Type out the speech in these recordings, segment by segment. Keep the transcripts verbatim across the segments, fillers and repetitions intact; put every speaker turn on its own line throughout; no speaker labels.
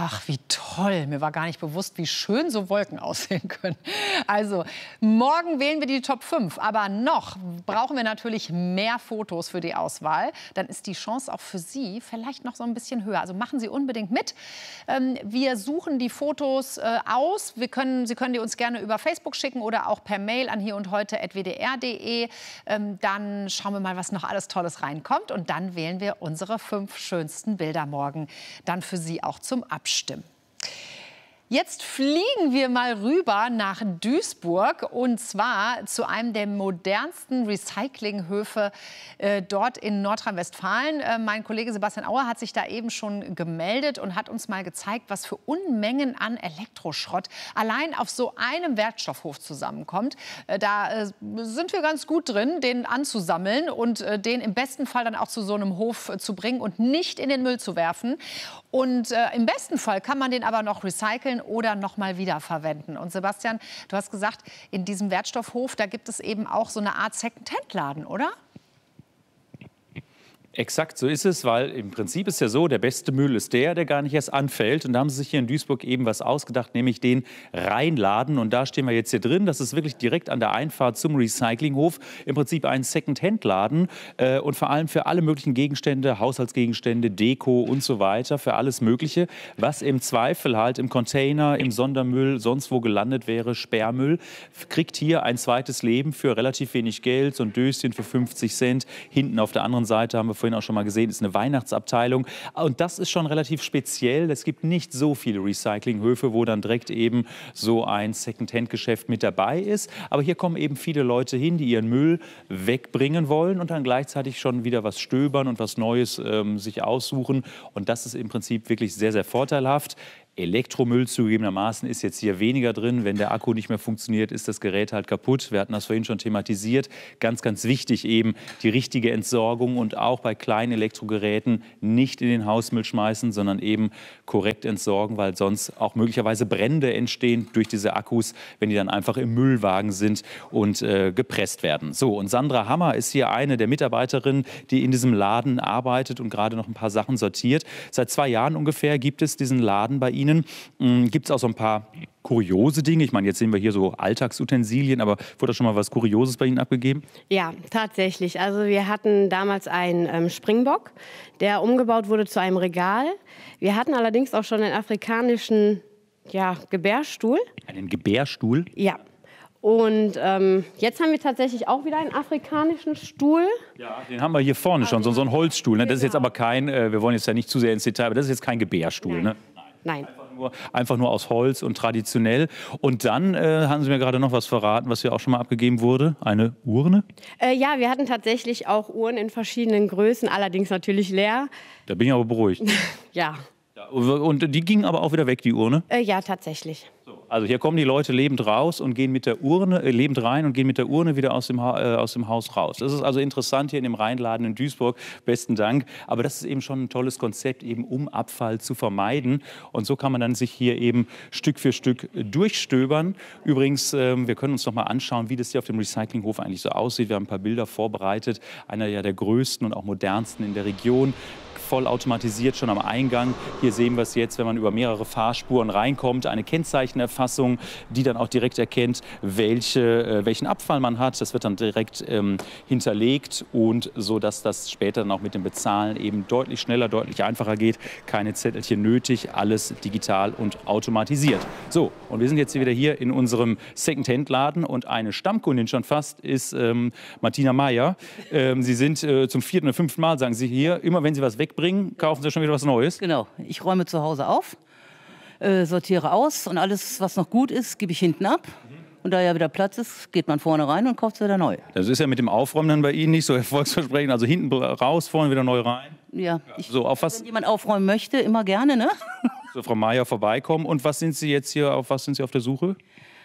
Ach, wie toll. Mir war gar nicht bewusst, wie schön so Wolken aussehen können. Also, morgen wählen wir die Top fünf. Aber noch brauchen wir natürlich mehr Fotos für die Auswahl. Dann ist die Chance auch für Sie vielleicht noch so ein bisschen höher. Also machen Sie unbedingt mit. Ähm, wir suchen die Fotos äh, aus. Wir können, Sie können die uns gerne über Facebook schicken oder auch per Mail an hier und heute at w d r punkt d e. Ähm, dann schauen wir mal, was noch alles Tolles reinkommt. Und dann wählen wir unsere fünf schönsten Bilder morgen dann für Sie auch zum Abstimmen. Jetzt fliegen wir mal rüber nach Duisburg und zwar zu einem der modernsten Recyclinghöfe äh, dort in Nordrhein-Westfalen. Äh, mein Kollege Sebastian Auer hat sich da eben schon gemeldet und hat uns mal gezeigt, was für Unmengen an Elektroschrott allein auf so einem Wertstoffhof zusammenkommt. Äh, da äh, sind wir ganz gut drin, den anzusammeln und äh, den im besten Fall dann auch zu so einem Hof äh, zu bringen und nicht in den Müll zu werfen. Und äh, im besten Fall kann man den aber noch recyceln oder noch mal wiederverwenden. Und Sebastian, du hast gesagt, in diesem Wertstoffhof, da gibt es eben auch so eine Art Second-Hand-Laden, oder?
Exakt, so ist es, weil im Prinzip ist ja so, der beste Müll ist der, der gar nicht erst anfällt. Und da haben sie sich hier in Duisburg eben was ausgedacht, nämlich den Rheinladen. Und da stehen wir jetzt hier drin. Das ist wirklich direkt an der Einfahrt zum Recyclinghof. Im Prinzip ein Second-Hand-Laden äh, und vor allem für alle möglichen Gegenstände, Haushaltsgegenstände, Deko und so weiter, für alles Mögliche, was im Zweifel halt im Container, im Sondermüll, sonst wo gelandet wäre, Sperrmüll, kriegt hier ein zweites Leben für relativ wenig Geld. So ein Döschen für fünfzig Cent. Hinten auf der anderen Seite haben wir vorhin auch schon mal gesehen, ist eine Weihnachtsabteilung. Und das ist schon relativ speziell. Es gibt nicht so viele Recyclinghöfe, wo dann direkt eben so ein Second-Hand-Geschäft mit dabei ist. Aber hier kommen eben viele Leute hin, die ihren Müll wegbringen wollen und dann gleichzeitig schon wieder was stöbern und was Neues ähm, sich aussuchen. Und das ist im Prinzip wirklich sehr, sehr vorteilhaft. Elektromüll zugegebenermaßen ist jetzt hier weniger drin. Wenn der Akku nicht mehr funktioniert, ist das Gerät halt kaputt. Wir hatten das vorhin schon thematisiert. Ganz, ganz wichtig eben die richtige Entsorgung und auch bei kleinen Elektrogeräten nicht in den Hausmüll schmeißen, sondern eben korrekt entsorgen, weil sonst auch möglicherweise Brände entstehen durch diese Akkus, wenn die dann einfach im Müllwagen sind und äh, gepresst werden. So, und Sandra Hammer ist hier eine der Mitarbeiterinnen, die in diesem Laden arbeitet und gerade noch ein paar Sachen sortiert. Seit zwei Jahren ungefähr gibt es diesen Laden bei Ihnen. Gibt es auch so ein paar kuriose Dinge? Ich meine, jetzt sehen wir hier so Alltagsutensilien, aber wurde da schon mal was Kurioses bei Ihnen abgegeben?
Ja, tatsächlich. Also wir hatten damals einen ähm, Springbock, der umgebaut wurde zu einem Regal. Wir hatten allerdings auch schon einen afrikanischen ja, Gebärstuhl.
Einen Gebärstuhl?
Ja. Und ähm, jetzt haben wir tatsächlich auch wieder einen afrikanischen Stuhl.
Ja, den haben wir hier vorne schon, so, so ein Holzstuhl. Ne? Das ist jetzt aber kein, äh, wir wollen jetzt ja nicht zu sehr ins Detail, aber das ist jetzt kein Gebärstuhl.
Nein.
Ne?
Nein.
Einfach nur, einfach nur aus Holz und traditionell. Und dann äh, haben Sie mir gerade noch was verraten, was hier auch schon mal abgegeben wurde. Eine Urne?
Äh, ja, wir hatten tatsächlich auch Uhren in verschiedenen Größen, allerdings natürlich leer.
Da bin ich aber beruhigt.
Ja.
Und die gingen aber auch wieder weg, die Urne?
Äh, ja, tatsächlich.
Also hier kommen die Leute lebend raus und gehen mit der Urne, äh, lebend rein und gehen mit der Urne wieder aus dem, ha äh, aus dem Haus raus. Das ist also interessant hier in dem Rheinladen in Duisburg. Besten Dank. Aber das ist eben schon ein tolles Konzept, eben um Abfall zu vermeiden. Und so kann man dann sich hier eben Stück für Stück durchstöbern. Übrigens, ähm, wir können uns noch mal anschauen, wie das hier auf dem Recyclinghof eigentlich so aussieht. Wir haben ein paar Bilder vorbereitet. Einer ja der größten und auch modernsten in der Region. Voll automatisiert schon am Eingang. Hier sehen wir es jetzt, wenn man über mehrere Fahrspuren reinkommt. Eine Kennzeichenerfassung, die dann auch direkt erkennt, welche, äh, welchen Abfall man hat. Das wird dann direkt ähm, hinterlegt und so, dass das später dann auch mit dem Bezahlen eben deutlich schneller, deutlich einfacher geht. Keine Zettelchen nötig, alles digital und automatisiert. So, und wir sind jetzt wieder hier in unserem Second-Hand-Laden und eine Stammkundin schon fast ist ähm, Martina Meyer. Ähm, Sie sind äh, zum vierten oder fünften Mal, sagen Sie hier, immer wenn Sie was weg bringen, kaufen Sie schon wieder was Neues?
Genau. Ich räume zu Hause auf, äh, sortiere aus und alles, was noch gut ist, gebe ich hinten ab. Und da ja wieder Platz ist, geht man vorne rein und kauft wieder neu.
Das ist ja mit dem Aufräumen dann bei Ihnen nicht so erfolgsversprechend. Also hinten raus, vorne wieder neu rein.
Ja, ich,
so, auf was,
wenn jemand aufräumen möchte, immer gerne, ne?
So, Frau Meyer, vorbeikommen. Und was sind Sie jetzt hier, auf was sind Sie auf der Suche?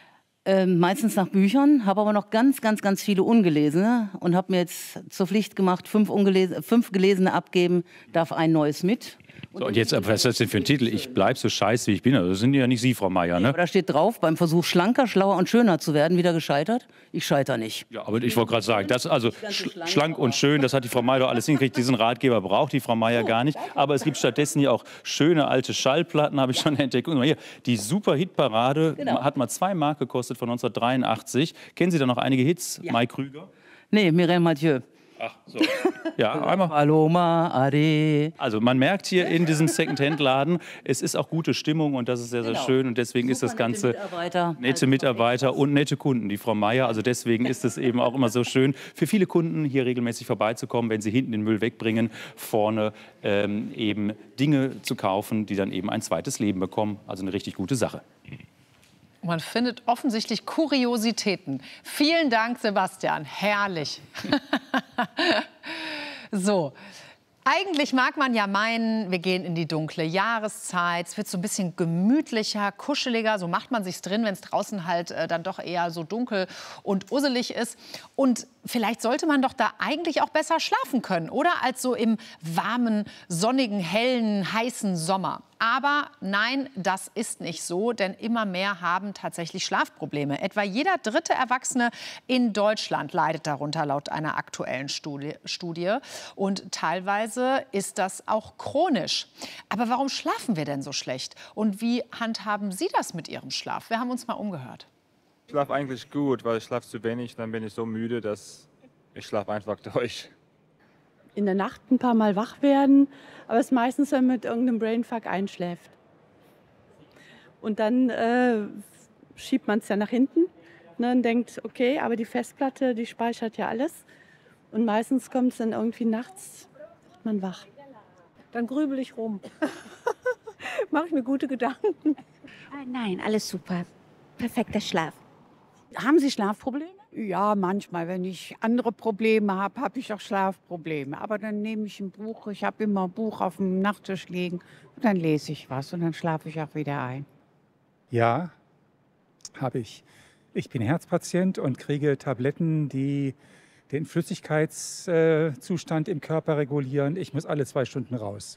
Ähm, meistens nach Büchern, habe aber noch ganz, ganz, ganz viele ungelesene und habe mir jetzt zur Pflicht gemacht, fünf, ungelesene, fünf gelesene abgeben, darf ein neues mit.
So, und jetzt, was ist das denn für ein Titel? Ich bleib so scheiße, wie ich bin. Also, das sind ja nicht Sie, Frau Meier, ne?
Aber da steht drauf, beim Versuch schlanker, schlauer und schöner zu werden, wieder gescheitert. Ich scheitere nicht.
Ja, aber ich wollte gerade sagen, das, also sch schlank und schön, das hat die Frau Meier doch alles hingekriegt. Diesen Ratgeber braucht die Frau Meier gar nicht. Aber es gibt stattdessen hier auch schöne alte Schallplatten, habe ich schon entdeckt. Guck mal hier, die Super-Hit-Parade genau. hat mal zwei Mark gekostet von neunzehnhundertdreiundachtzig. Kennen Sie da noch einige Hits? Ja. Mai Krüger?
Nee, Mireille Mathieu.
Ach, so. Ja, einmal.
Paloma, Ade.
Also man merkt hier in diesem Second-Hand-Laden, es ist auch gute Stimmung und das ist sehr, sehr genau. schön. Und deswegen Super ist das Ganze nette Mitarbeiter, nette Mitarbeiter und nette Kunden, die Frau Meier. Also deswegen ist es eben auch immer so schön für viele Kunden hier regelmäßig vorbeizukommen, wenn sie hinten den Müll wegbringen, vorne ähm, eben Dinge zu kaufen, die dann eben ein zweites Leben bekommen. Also eine richtig gute Sache.
Man findet offensichtlich Kuriositäten. Vielen Dank, Sebastian. Herrlich. So. Eigentlich mag man ja meinen, wir gehen in die dunkle Jahreszeit, es wird so ein bisschen gemütlicher, kuscheliger, so macht man sich's drin, wenn es draußen halt äh, dann doch eher so dunkel und usselig ist. Und vielleicht sollte man doch da eigentlich auch besser schlafen können, oder? Als so im warmen, sonnigen, hellen, heißen Sommer. Aber nein, das ist nicht so, denn immer mehr haben tatsächlich Schlafprobleme. Etwa jeder dritte Erwachsene in Deutschland leidet darunter, laut einer aktuellen Studie. Studie. Und teilweise ist das auch chronisch. Aber warum schlafen wir denn so schlecht? Und wie handhaben Sie das mit Ihrem Schlaf? Wir haben uns mal umgehört.
Ich schlafe eigentlich gut, weil ich schlafe zu wenig. Dann bin ich so müde, dass ich schlafe einfach durch.
In der Nacht ein paar Mal wach werden, aber es ist meistens, wenn man mit irgendeinem Brainfuck einschläft. Und dann äh, schiebt man es ja nach hinten, ne, und denkt, okay, aber die Festplatte, die speichert ja alles. Und meistens kommt es dann irgendwie nachts, wird man wach. Dann grübel ich rum. Mache ich mir gute Gedanken.
Nein, alles super. Perfekter Schlaf.
Haben Sie Schlafprobleme?
Ja, manchmal. Wenn ich andere Probleme habe, habe ich auch Schlafprobleme. Aber dann nehme ich ein Buch. Ich habe immer ein Buch auf dem Nachttisch liegen. Und dann lese ich was und dann schlafe ich auch wieder ein.
Ja, habe ich. Ich bin Herzpatient und kriege Tabletten, die den Flüssigkeitszustand im Körper regulieren. Ich muss alle zwei Stunden raus.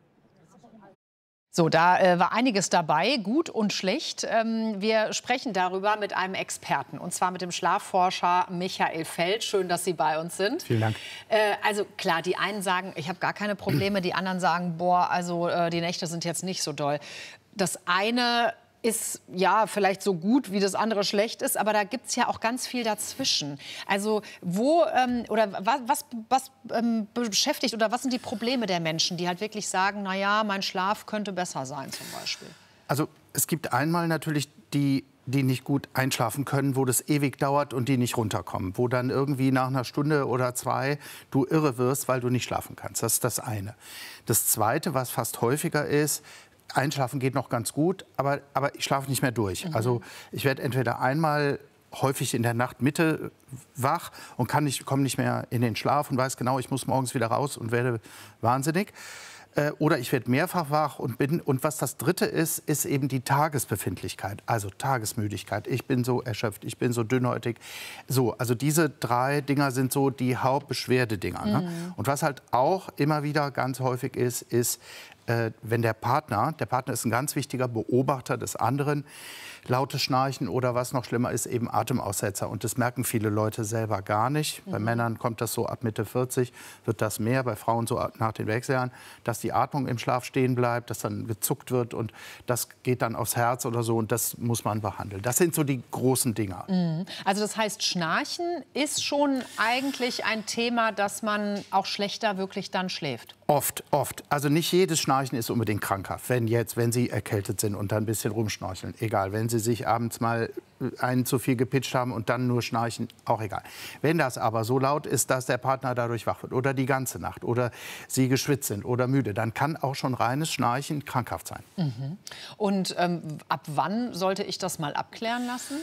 So, da äh, war einiges dabei, gut und schlecht. Ähm, wir sprechen darüber mit einem Experten, und zwar mit dem Schlafforscher Michael Feld. Schön, dass Sie bei uns sind.
Vielen Dank.
Äh, also klar, die einen sagen, ich habe gar keine Probleme, die anderen sagen, boah, also äh, die Nächte sind jetzt nicht so doll. Das eine ist ja vielleicht so gut, wie das andere schlecht ist, aber da gibt es ja auch ganz viel dazwischen. Also wo ähm, oder was, was, was ähm, beschäftigt oder was sind die Probleme der Menschen, die halt wirklich sagen, na ja, mein Schlaf könnte besser sein zum Beispiel?
Also es gibt einmal natürlich die, die nicht gut einschlafen können, wo das ewig dauert und die nicht runterkommen, wo dann irgendwie nach einer Stunde oder zwei du irre wirst, weil du nicht schlafen kannst. Das ist das eine. Das Zweite, was fast häufiger ist, Einschlafen geht noch ganz gut, aber, aber ich schlafe nicht mehr durch. Mhm. Also ich werde entweder einmal häufig in der Nachtmitte wach und kann nicht, komme nicht mehr in den Schlaf und weiß genau, ich muss morgens wieder raus und werde wahnsinnig. Äh, oder ich werde mehrfach wach und bin. Und was das Dritte ist, ist eben die Tagesbefindlichkeit, also Tagesmüdigkeit. Ich bin so erschöpft, ich bin so dünnhäutig. So, also diese drei Dinger sind so die Hauptbeschwerdedinger. Mhm. Ne? Und was halt auch immer wieder ganz häufig ist, ist, äh, wenn der Partner, der Partner ist ein ganz wichtiger Beobachter des anderen, lautes Schnarchen oder was noch schlimmer ist, eben Atemaussetzer. Und das merken viele Leute selber gar nicht. Mhm. Bei Männern kommt das so ab Mitte vierzig, wird das mehr, bei Frauen so nach den Wechseljahren, dass die Atmung im Schlaf stehen bleibt, dass dann gezuckt wird und das geht dann aufs Herz oder so und das muss man behandeln. Das sind so die großen Dinger.
Mhm. Also das heißt, Schnarchen ist schon eigentlich ein Thema, dass man auch schlechter wirklich dann schläft?
Oft, oft. Also nicht jedes Schnarchen ist unbedingt krankhaft. Wenn jetzt, wenn Sie erkältet sind und dann ein bisschen rumschnorcheln, egal. Wenn Sie sich abends mal einen zu viel gepitcht haben und dann nur schnarchen, auch egal. Wenn das aber so laut ist, dass der Partner dadurch wach wird oder die ganze Nacht oder Sie geschwitzt sind oder müde, dann kann auch schon reines Schnarchen krankhaft sein.
Mhm. Und ähm, ab wann sollte ich das mal abklären lassen?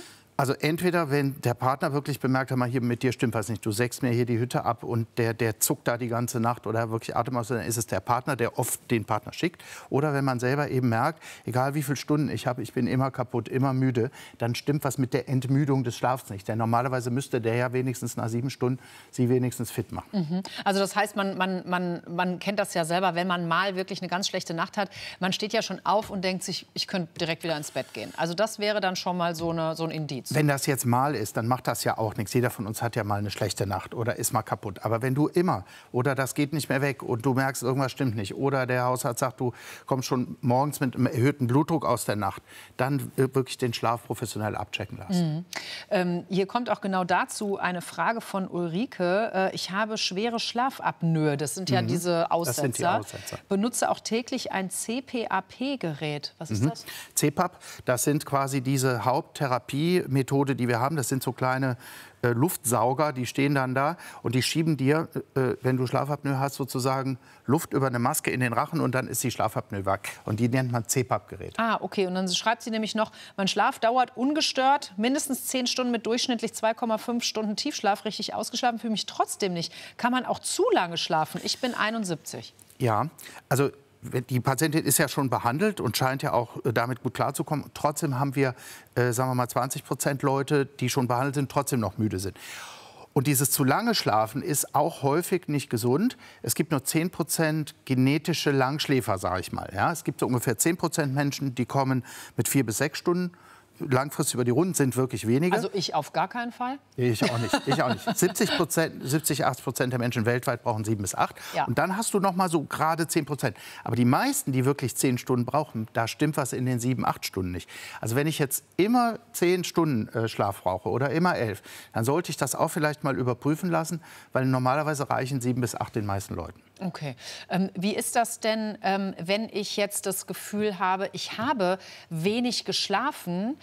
Also entweder, wenn der Partner wirklich bemerkt hat, mal hier mit dir stimmt was nicht, du sägst mir hier die Hütte ab und der, der zuckt da die ganze Nacht oder wirklich atemlos, dann ist es der Partner, der oft den Partner schickt. Oder wenn man selber eben merkt, egal wie viele Stunden ich habe, ich bin immer kaputt, immer müde, dann stimmt was mit der Entmüdung des Schlafs nicht. Denn normalerweise müsste der ja wenigstens nach sieben Stunden sie wenigstens fit machen.
Mhm. Also das heißt, man, man, man, man kennt das ja selber, wenn man mal wirklich eine ganz schlechte Nacht hat, man steht ja schon auf und denkt sich, ich könnte direkt wieder ins Bett gehen. Also das wäre dann schon mal so, eine, so ein Indiz.
Wenn das jetzt mal ist, dann macht das ja auch nichts. Jeder von uns hat ja mal eine schlechte Nacht oder ist mal kaputt. Aber wenn du immer oder das geht nicht mehr weg und du merkst, irgendwas stimmt nicht oder der Hausarzt sagt, du kommst schon morgens mit einem erhöhten Blutdruck aus der Nacht, dann wirklich den Schlaf professionell abchecken lassen.
Mhm. Ähm, hier kommt auch genau dazu eine Frage von Ulrike. Äh, ich habe schwere Schlafapnoe. Das sind ja
Mhm.
diese Aussetzer.
Das sind die Aussetzer.
Benutze auch täglich ein C P A P-Gerät. Was ist
Mhm.
das?
C PAP, das sind quasi diese Haupttherapie-Methode, die wir haben. Das sind so kleine äh, Luftsauger, die stehen dann da und die schieben dir, äh, wenn du Schlafapnoe hast, sozusagen Luft über eine Maske in den Rachen und dann ist die Schlafapnoe weg. Und die nennt man C PAP-Gerät.
Ah, okay. Und dann schreibt sie nämlich noch, mein Schlaf dauert ungestört mindestens zehn Stunden mit durchschnittlich zwei Komma fünf Stunden Tiefschlaf. Richtig ausgeschlafen fühle mich trotzdem nicht. Kann man auch zu lange schlafen? Ich bin einundsiebzig.
Ja, also die Patientin ist ja schon behandelt und scheint ja auch äh, damit gut klarzukommen. Trotzdem haben wir, äh, sagen wir mal, zwanzig Prozent Leute, die schon behandelt sind, trotzdem noch müde sind. Und dieses zu lange Schlafen ist auch häufig nicht gesund. Es gibt nur zehn Prozent genetische Langschläfer, sage ich mal. Ja, es gibt so ungefähr zehn Prozent Menschen, die kommen mit vier bis sechs Stunden. Langfristig über die Runden sind wirklich weniger.
Also ich auf gar keinen Fall?
Ich auch nicht. Ich auch nicht. siebzig Prozent, siebzig, achtzig Prozent der Menschen weltweit brauchen sieben bis acht.
Ja.
Und dann hast du noch mal so gerade zehn Prozent. Aber die meisten, die wirklich zehn Stunden brauchen, da stimmt was in den sieben, acht Stunden nicht. Also wenn ich jetzt immer zehn Stunden äh, Schlaf brauche oder immer elf, dann sollte ich das auch vielleicht mal überprüfen lassen, weil normalerweise reichen sieben bis acht den meisten Leuten.
Okay. Ähm, wie ist das denn, ähm, wenn ich jetzt das Gefühl habe, ich habe wenig geschlafen,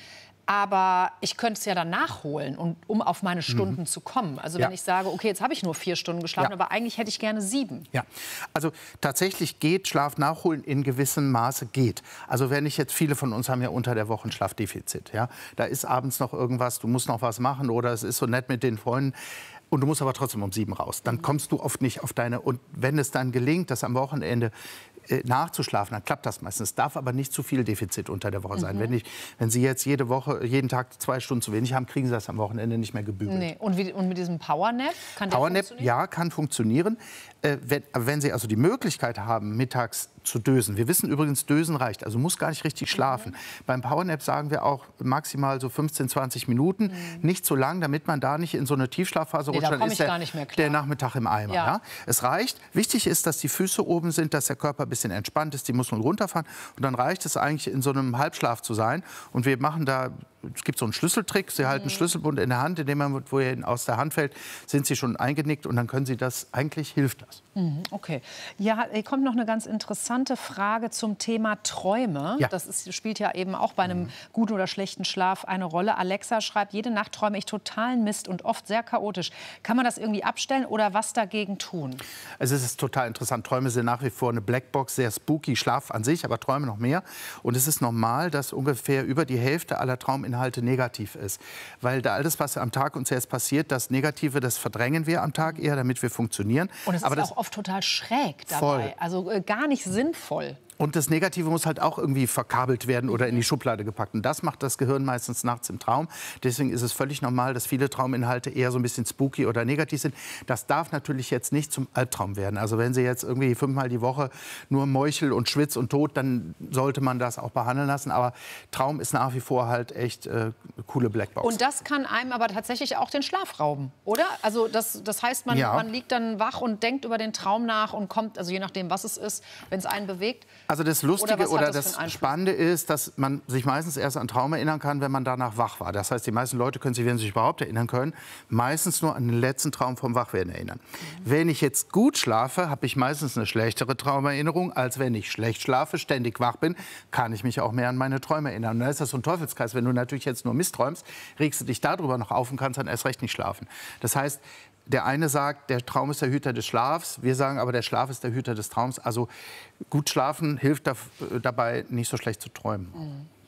aber ich könnte es ja dann nachholen, und, um auf meine Stunden mhm. zu kommen? Also wenn
Ja.
ich sage, okay, jetzt habe ich nur vier Stunden geschlafen,
Ja.
aber eigentlich hätte ich gerne sieben.
Ja, also tatsächlich geht Schlaf nachholen in gewissem Maße geht. Also wenn ich jetzt, viele von uns haben ja unter der Woche ein Schlafdefizit. Ja? Da ist abends noch irgendwas, du musst noch was machen oder es ist so nett mit den Freunden. Und du musst aber trotzdem um sieben raus. Dann kommst du oft nicht auf deine... Und wenn es dann gelingt, das am Wochenende äh, nachzuschlafen, dann klappt das meistens. Es darf aber nicht zu viel Defizit unter der Woche sein.
Mhm.
Wenn, ich, wenn Sie jetzt jede Woche, jeden Tag zwei Stunden zu wenig haben, kriegen Sie das am Wochenende nicht mehr gebügelt.
Nee. Und, wie, und mit diesem Powernap? Kann der
Powernap,
funktionieren?
ja, kann funktionieren. Äh, wenn, wenn Sie also die Möglichkeit haben, mittags zu dösen. Wir wissen übrigens, Dösen reicht, also muss gar nicht richtig schlafen. Mhm. Beim Powernap sagen wir auch maximal so fünfzehn, zwanzig Minuten. Mhm. Nicht so lang, damit man da nicht in so eine Tiefschlafphase
Nee,
rutscht.
da
Dann
komm
ist
ich
der,
gar nicht mehr klar.
der Nachmittag im Eimer.
Ja.
Ja. Es reicht. Wichtig ist, dass die Füße oben sind, dass der Körper ein bisschen entspannt ist, die Muskeln runterfahren. Und dann reicht es eigentlich, in so einem Halbschlaf zu sein. Und wir machen da... Es gibt so einen Schlüsseltrick. Sie halten einen Schlüsselbund in der Hand, in dem man, wo er aus der Hand fällt, sind Sie schon eingenickt und dann können Sie das. Eigentlich hilft das.
Mhm, okay. Ja, hier kommt noch eine ganz interessante Frage zum Thema Träume.
Ja.
Das ist, spielt ja eben auch bei einem mhm. guten oder schlechten Schlaf eine Rolle. Alexa schreibt, jede Nacht träume ich totalen Mist und oft sehr chaotisch. Kann man das irgendwie abstellen oder was dagegen tun?
Also es ist total interessant. Träume sind nach wie vor eine Blackbox, sehr spooky. Schlaf an sich, aber Träume noch mehr. Und es ist normal, dass ungefähr über die Hälfte aller Trauminhalte negativ ist. Weil da alles, was am Tag uns jetzt passiert, das Negative, das verdrängen wir am Tag eher, damit wir funktionieren.
Und es
aber
ist
das
auch oft total schräg dabei.
Voll.
Also äh, gar nicht sinnvoll.
Und das Negative muss halt auch irgendwie verkabelt werden oder in die Schublade gepackt. Und das macht das Gehirn meistens nachts im Traum. Deswegen ist es völlig normal, dass viele Trauminhalte eher so ein bisschen spooky oder negativ sind. Das darf natürlich jetzt nicht zum Albtraum werden. Also wenn Sie jetzt irgendwie fünfmal die Woche nur Meuchel und Schwitz und Tod, dann sollte man das auch behandeln lassen. Aber Traum ist nach wie vor halt echt äh, eine coole Blackbox.
Und das kann einem aber tatsächlich auch den Schlaf rauben, oder? Also das, das heißt, man,
Ja.
man liegt dann wach und denkt über den Traum nach und kommt, also je nachdem, was es ist, wenn es einen bewegt.
Also das Lustige
Oder was
oder,
hat das für
das
einen Einfluss?
Spannende ist, dass man sich meistens erst an Traum erinnern kann, wenn man danach wach war. Das heißt, die meisten Leute können sich, wenn sie sich überhaupt erinnern können, meistens nur an den letzten Traum vom Wachwerden erinnern. Mhm. Wenn ich jetzt gut schlafe, habe ich meistens eine schlechtere Traumerinnerung, als wenn ich schlecht schlafe, ständig wach bin, kann ich mich auch mehr an meine Träume erinnern. Und dann ist das so ein Teufelskreis. Wenn du natürlich jetzt nur Mist träumst, regst du dich darüber noch auf und kannst dann erst recht nicht schlafen. Das heißt, der eine sagt, der Traum ist der Hüter des Schlafs. Wir sagen aber, der Schlaf ist der Hüter des Traums. Also gut schlafen hilft da, dabei, nicht so schlecht zu träumen.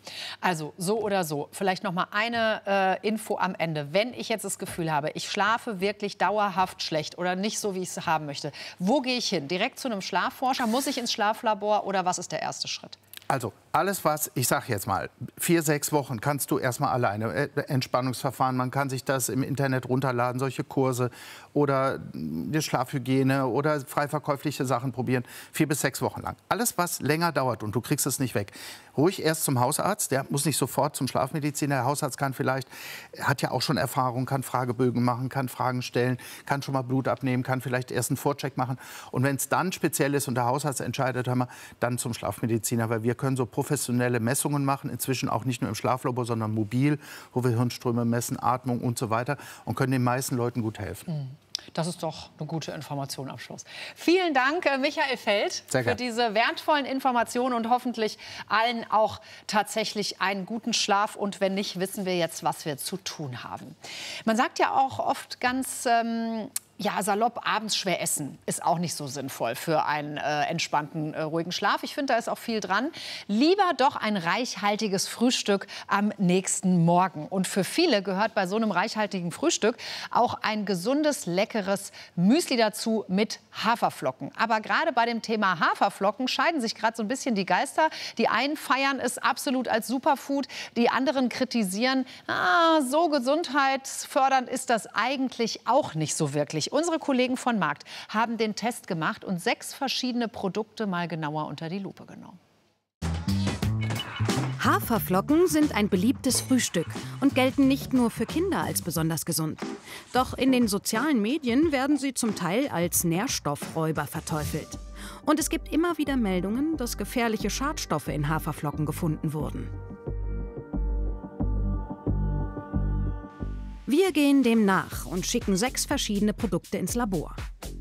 Also so oder so, vielleicht noch mal eine äh, Info am Ende. Wenn ich jetzt das Gefühl habe, ich schlafe wirklich dauerhaft schlecht oder nicht so, wie ich es haben möchte, wo gehe ich hin? Direkt zu einem Schlafforscher? Muss ich ins Schlaflabor oder was ist der erste Schritt?
Also alles, was, ich sage jetzt mal, vier, sechs Wochen kannst du erstmal alleine. Äh, Entspannungsverfahren, man kann sich das im Internet runterladen, solche Kurse oder die Schlafhygiene oder frei verkäufliche Sachen probieren. Vier bis sechs Wochen lang. Alles, was länger dauert und du kriegst es nicht weg. Ruhig erst zum Hausarzt, der muss nicht sofort zum Schlafmediziner. Der Hausarzt kann vielleicht, hat ja auch schon Erfahrung, kann Fragebögen machen, kann Fragen stellen, kann schon mal Blut abnehmen, kann vielleicht erst einen Vorcheck machen. Und wenn es dann speziell ist und der Hausarzt entscheidet, haben wir dann zum Schlafmediziner, weil wir können so professionelle Messungen machen, inzwischen auch nicht nur im Schlaflabor, sondern mobil, wo wir Hirnströme messen, Atmung und so weiter und können den meisten Leuten gut helfen.
Das ist doch eine gute Information am Schluss. Vielen Dank, äh, Michael Feld,
Sehr
für
gern.
diese wertvollen Informationen und hoffentlich allen auch tatsächlich einen guten Schlaf. Und wenn nicht, wissen wir jetzt, was wir zu tun haben. Man sagt ja auch oft ganz ähm, ja, salopp, abends schwer essen ist auch nicht so sinnvoll für einen äh, entspannten, äh, ruhigen Schlaf. Ich finde, da ist auch viel dran. Lieber doch ein reichhaltiges Frühstück am nächsten Morgen. Und für viele gehört bei so einem reichhaltigen Frühstück auch ein gesundes, leckeres Müsli dazu mit Haferflocken. Aber gerade bei dem Thema Haferflocken scheiden sich gerade so ein bisschen die Geister. Die einen feiern es absolut als Superfood, die anderen kritisieren, ah, so gesundheitsfördernd ist das eigentlich auch nicht so wirklich. Unsere Kollegen von Markt haben den Test gemacht und sechs verschiedene Produkte mal genauer unter die Lupe genommen.
Haferflocken sind ein beliebtes Frühstück und gelten nicht nur für Kinder als besonders gesund. Doch in den sozialen Medien werden sie zum Teil als Nährstoffräuber verteufelt. Und es gibt immer wieder Meldungen, dass gefährliche Schadstoffe in Haferflocken gefunden wurden. Wir gehen dem nach und schicken sechs verschiedene Produkte ins Labor.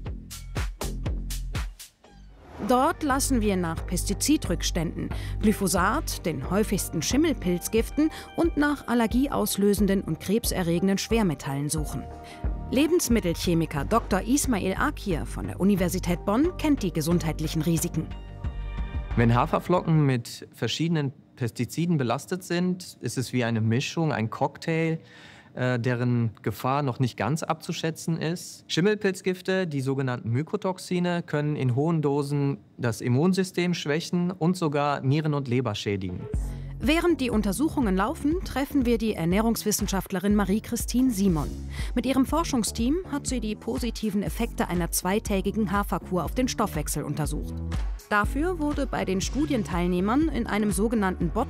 Dort lassen wir nach Pestizidrückständen, Glyphosat, den häufigsten Schimmelpilzgiften und nach allergieauslösenden und krebserregenden Schwermetallen suchen. Lebensmittelchemiker Doktor Ismail Akir von der Universität Bonn kennt die gesundheitlichen Risiken.
Wenn Haferflocken mit verschiedenen Pestiziden belastet sind, ist es wie eine Mischung, ein Cocktail, deren Gefahr noch nicht ganz abzuschätzen ist. Schimmelpilzgifte, die sogenannten Mykotoxine, können in hohen Dosen das Immunsystem schwächen und sogar Nieren und Leber schädigen.
Während die Untersuchungen laufen, treffen wir die Ernährungswissenschaftlerin Marie-Christine Simon. Mit ihrem Forschungsteam hat sie die positiven Effekte einer zweitägigen Haferkur auf den Stoffwechsel untersucht. Dafür wurde bei den Studienteilnehmern in einem sogenannten Bot